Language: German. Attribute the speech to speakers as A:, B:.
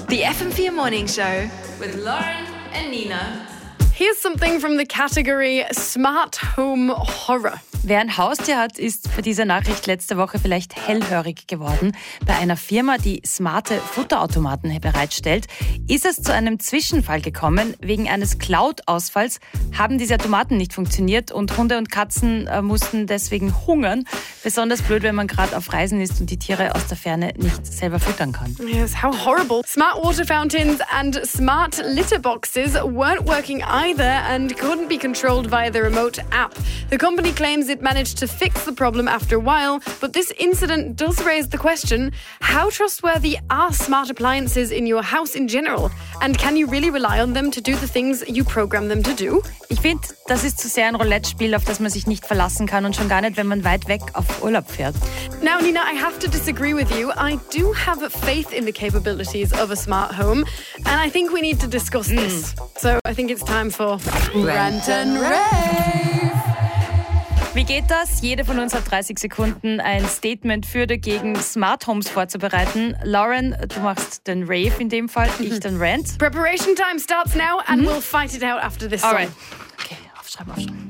A: The FM4 Morning Show with Lauren and Nina.
B: Here's something from the category Smart Home Horror.
C: Wer ein Haustier hat, ist für diese Nachricht letzte Woche vielleicht hellhörig geworden. Bei einer Firma, die smarte Futterautomaten bereitstellt, ist es zu einem Zwischenfall gekommen. Wegen eines Cloud-Ausfalls haben diese Automaten nicht funktioniert und Hunde und Katzen mussten deswegen hungern. Besonders blöd, wenn man gerade auf Reisen ist und die Tiere aus der Ferne nicht selber füttern kann.
B: Yes, how horrible. Smart water fountains and smart litter boxes weren't working either and couldn't be controlled via the remote app. The company claims it managed to fix the problem after a while, but this incident does raise the question, how trustworthy are smart appliances in your house in general? And can you really rely on them to do the things you program them to do?
C: Ich finde, das ist zu sehr ein Roulette-Spiel, auf das man sich nicht verlassen kann und schon gar nicht, wenn man weit weg auf Urlaub fährt.
B: Now, Nina, I have to disagree with you. I do have faith in the capabilities of a smart home, and I think we need to discuss this. So I think it's time for Rant and Rave.
C: Wie geht das? Jede von uns hat 30 Sekunden, ein Statement für oder gegen Smart Homes vorzubereiten. Lauren, du machst den Rave in dem Fall, ich den Rant.
B: Preparation time starts now and we'll fight it out after this song.
C: Alright. Okay, aufschreiben.